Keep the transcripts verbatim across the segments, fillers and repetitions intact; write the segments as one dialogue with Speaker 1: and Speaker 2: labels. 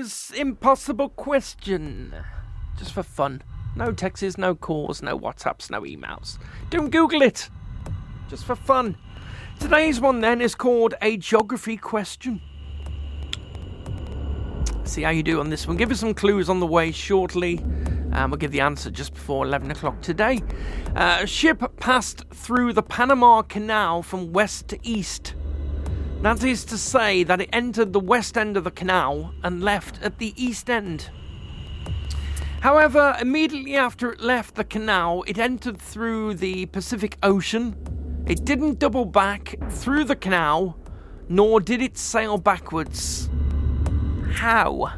Speaker 1: today's impossible question. Just for fun. No texts, no calls, no WhatsApps, no emails. Don't Google it. Just for fun. Today's one then is called a geography question. See how you do on this one. Give us some clues on the way shortly. And we'll give the answer just before eleven o'clock today. Uh, a ship passed through the Panama Canal from west to east. That is to say that it entered the west end of the canal and left at the east end. However, immediately after it left the canal, it entered through the Pacific Ocean. It didn't double back through the canal, nor did it sail backwards. How?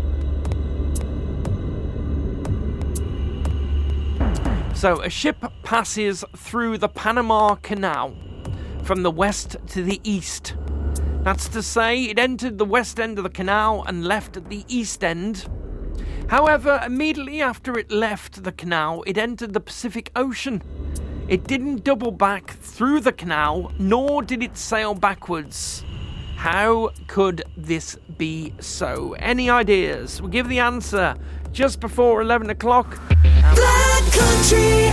Speaker 1: So, a ship passes through the Panama Canal from the west to the east. That's to say, it entered the west end of the canal and left at the east end. However, immediately after it left the canal, it entered the Pacific Ocean. It didn't double back through the canal, nor did it sail backwards. How could this be so? Any ideas? We'll give the answer just before eleven o'clock.
Speaker 2: Black Country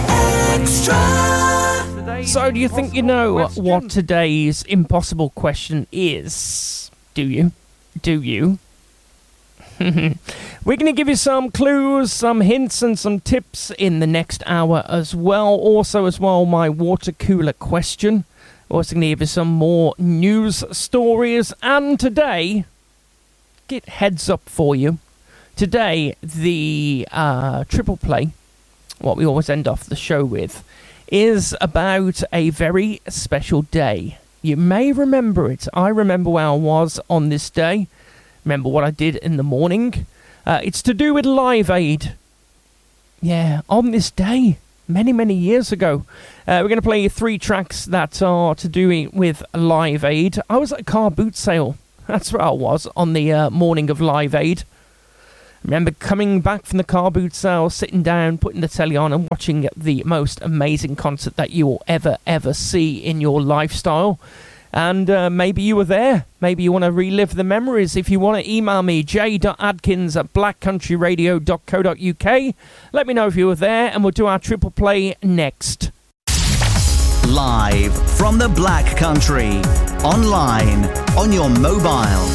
Speaker 2: Extra.
Speaker 1: So, do you think you know question? what today's impossible question is? Do you? Do you? We're going to give you some clues, some hints and some tips in the next hour as well. Also as well, my water cooler question. Also going to give you some more news stories. And today, get heads up for you. Today, the uh, triple play, what we always end off the show with, is about a very special day. You may remember it. I remember where I was on this day. Remember what I did in the morning. Uh, it's to do with Live Aid. Yeah, on this day, many, many years ago. Uh, we're going to play three tracks that are to do with Live Aid. I was at a car boot sale. That's where I was on the uh, morning of Live Aid. Remember coming back from the car boot sale, sitting down, putting the telly on and watching the most amazing concert that you will ever, ever see in your lifestyle. And uh, maybe you were there. Maybe you want to relive the memories. If you want to email me, j dot adkins at black country radio dot co dot uk. Let me know if you were there, and we'll do our triple play next.
Speaker 3: Live from the Black Country. Online, on your mobile.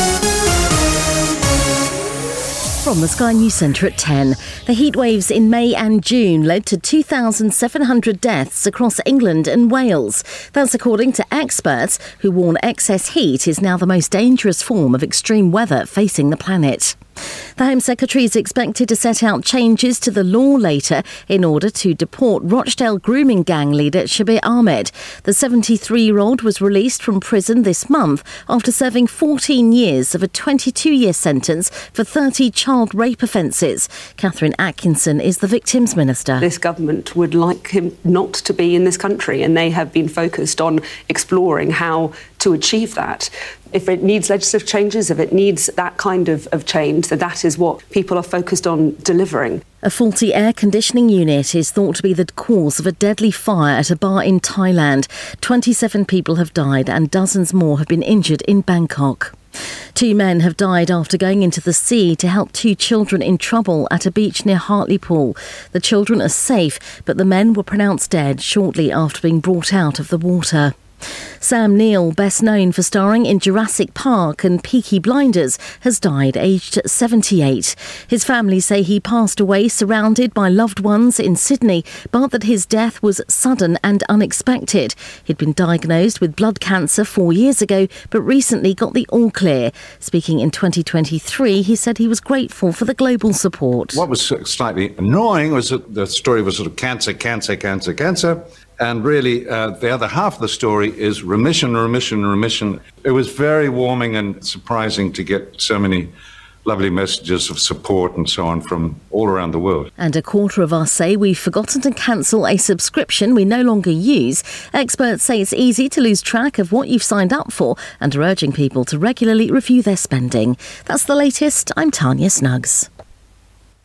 Speaker 4: From the Sky News Centre at ten, the heatwaves in May and June led to two thousand seven hundred deaths across England and Wales. That's according to experts who warn excess heat is now the most dangerous form of extreme weather facing the planet. The Home Secretary is expected to set out changes to the law later in order to deport Rochdale grooming gang leader Shabir Ahmed. The seventy-three-year-old was released from prison this month after serving fourteen years of a twenty-two-year sentence for thirty child rape offences. Catherine Atkinson is the Victims Minister.
Speaker 5: This government would like him not to be in this country, and they have been focused on exploring how to achieve that. If it needs legislative changes, if it needs that kind of, of change, then that is what people are focused on delivering.
Speaker 4: A faulty air conditioning unit is thought to be the cause of a deadly fire at a bar in Thailand. twenty-seven people have died and dozens more have been injured in Bangkok. Two men have died after going into the sea to help two children in trouble at a beach near Hartlepool. The children are safe, but the men were pronounced dead shortly after being brought out of the water. Sam Neill, best known for starring in Jurassic Park and Peaky Blinders, has died aged seventy-eight. His family say he passed away surrounded by loved ones in Sydney, but that his death was sudden and unexpected. He'd been diagnosed with blood cancer four years ago, but recently got the all clear. Speaking in twenty twenty-three, he said he was grateful for the global support.
Speaker 6: What was slightly annoying was that the story was sort of cancer, cancer, cancer, cancer. And really, uh, the other half of the story is remission, remission, remission. It was very warming and surprising to get so many lovely messages of support and so on from all around the world.
Speaker 4: And a quarter of us say we've forgotten to cancel a subscription we no longer use. Experts say it's easy to lose track of what you've signed up for and are urging people to regularly review their spending. That's the latest. I'm Tanya Snuggs.